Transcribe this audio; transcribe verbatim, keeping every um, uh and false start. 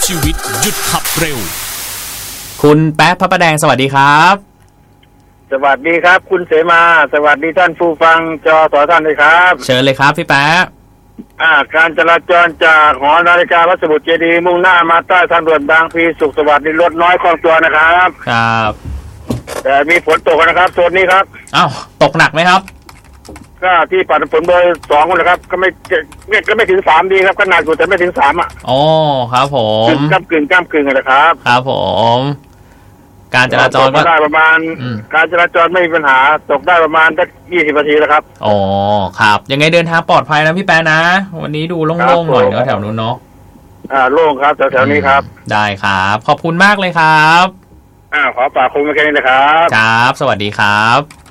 ชีวิตหยุดขับเร็วคุณแป๊ะพระประแดงสวัสดีครับสวัสดีครับคุณเสมาสวัสดีท่านผู้ฟังจอสอท่านเลยครับเชิญเลยครับพี่แป๊ะอ่าการจราจรจากหอนาฬิกาวัดสมุทรเจดีย์มุ่งหน้ามาใต้ทางด่วนบางพลีสุขสวัสดิ์รถน้อยคล่องตัวนะครับครับแต่มีฝนตกนะครับโซนนี้ครับอ้าวตกหนักไหมครับก็ที่ปัดฝนเบอร์สองนะครับก็ไม่ก็ไม่ถึงสามดีครับขนาดอยู่แต่ไม่ถึงสามอ่ะอ๋อครับผมก้ามกึ่งก้ามกึ่งนะครับครับผมการจราจรก็ได้ประมาณการจราจรไม่มีปัญหาตกได้ประมาณสักยี่สิบนาทีแล้วครับอ๋อครับยังไงเดินทางปลอดภัยนะพี่แป๊ะนะวันนี้ดูโล่งๆหน่อยเนาะแถวนู้นเนาะอ่าโล่งครับแถวๆนี้ครับได้ครับขอบคุณมากเลยครับอ่าขอฝากคุณมาแค่นี้นะครับครับสวัสดีครับ